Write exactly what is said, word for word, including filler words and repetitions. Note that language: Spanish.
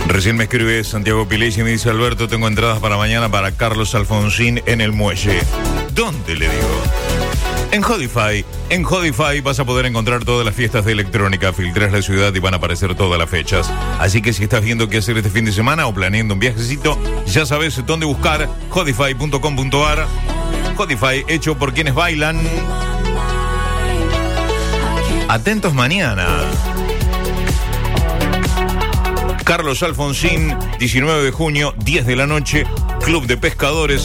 Recién me escribe Santiago Pilés y me dice: Alberto, tengo entradas para mañana para Carlos Alfonsín en el Muelle. ¿Dónde? Le digo. En Hodify. En Hodify vas a poder encontrar todas las fiestas de electrónica. Filtrás la ciudad y van a aparecer todas las fechas. Así que si estás viendo qué hacer este fin de semana o planeando un viajecito, ya sabes dónde buscar. Hodify punto com punto a r. Hodify, hecho por quienes bailan. Atentos mañana. Carlos Alfonsín, diecinueve de junio, diez de la noche, Club de Pescadores.